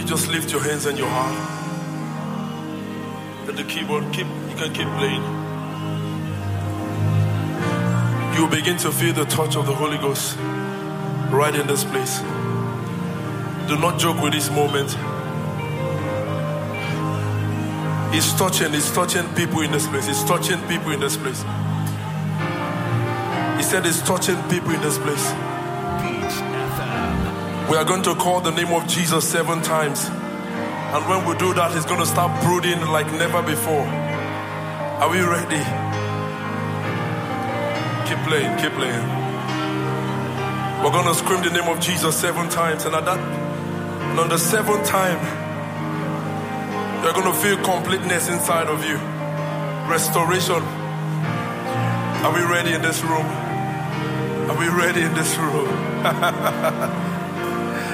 just lift your hands and your heart? Let the keyboard you can keep playing. You begin to feel the touch of the Holy Ghost right in this place. Do not joke with this moment. He's touching people in this place. He's touching people in this place. He said he's touching people in this place. We are going to call the name of Jesus 7 times. And when we do that, he's going to start brooding like never before. Are we ready? Keep playing, keep playing. We're going to scream the name of Jesus 7 times. And on the 7th time, you're going to feel completeness inside of you. Restoration. Are we ready in this room? Are we ready in this room?